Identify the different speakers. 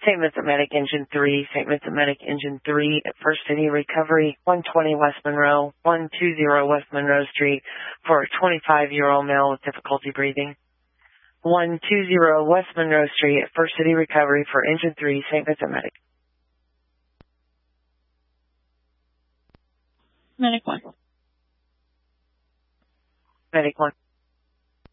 Speaker 1: St. Vincent Medic Engine 3, St. Vincent Medic Engine 3 at First City Recovery, 120 West Monroe, 120 West Monroe Street for a 25-year-old male with difficulty breathing. 120 West Monroe Street at First City Recovery for Engine 3, St. Vincent Medic.
Speaker 2: Medic 1.
Speaker 1: Medic 1.